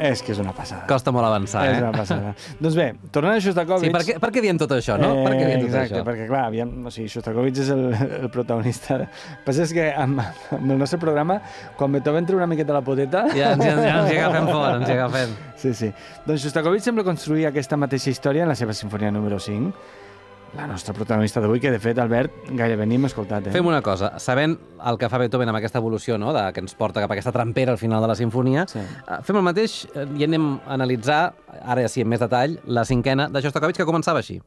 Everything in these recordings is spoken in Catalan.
És que és una passada. Costa molt avançar, És una passada. Doncs bé, tornant a Shostakovich... Sí, per què diem tot això, no? Per què diem tot exacte, això? perquè clar, Shostakovich és el protagonista. El que passa és que amb el nostre programa, quan Beethoven treu una miqueta la poteta... Ja ens hi agafem fort, ens hi agafem. Sí. Doncs Shostakovich sembla construir aquesta mateixa història en la seva sinfonia número 5, la nostra protagonista d'avui, que de fet, Albert, gairebé ni hem escoltat. Fem una cosa, sabent el que fa Beethoven amb aquesta evolució, no?, que ens porta cap a aquesta trampera al final de la sinfonia, fem el mateix i anem a analitzar, ara ja sí, en més detall, la cinquena de Shostakovich, que començava així.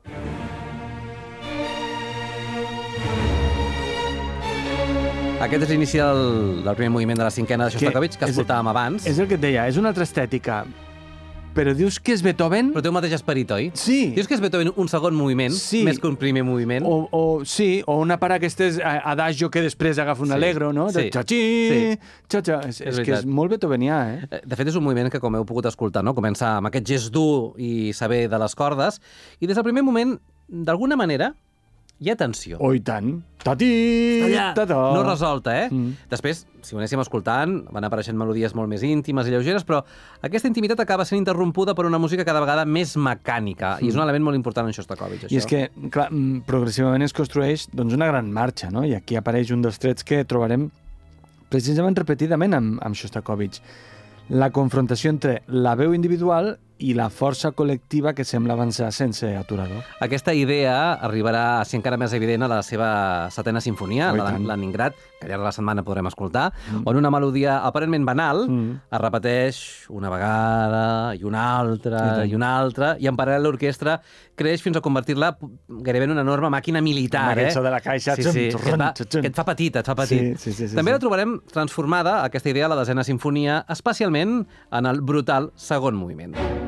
Aquest és l'inici del primer moviment de la cinquena de Shostakovich, que escoltàvem abans. És el que et deia, és una altra estètica. Però dius que és Beethoven... Però té el mateix esperit, oi? Sí. Dius que és Beethoven un segon moviment, més que un primer moviment? O una part aquestes adagio que després agafa un allegro, no? Sí. Xa-xa. És que és molt beethovenià, eh? De fet, és un moviment que, com heu pogut escoltar, no? Comença amb aquest gest dur i saber de les cordes, i des del primer moment, d'alguna manera, hi ha tensió. Oh, i tant. Tati! Allà, no resolta, eh? Després, si ho anéssim escoltant, van apareixent melodies molt més íntimes i lleugeres, però aquesta intimitat acaba sent interrompuda per una música cada vegada més mecànica, i és un element molt important en Shostakovich, això. I és que, clar, progressivament es construeix doncs, una gran marxa, no? I aquí apareix un dels trets que trobarem precisament repetidament amb Shostakovich. La confrontació entre la veu individual i la força col·lectiva que sembla avançar sense aturador. Aquesta idea arribarà a ser encara més evident a la seva setena sinfonia, la de Leningrad, que al llarg de la setmana podrem escoltar, on una melodia aparentment banal es repeteix una vegada i una altra, i en paral·lel l'orquestra creix fins a convertir-la gairebé en una enorme màquina militar. Amb aquest so de la caixa. Sí, que et fa petit, Sí. També la trobarem transformada, aquesta idea, a la desena sinfonia, especialment en el brutal segon moviment.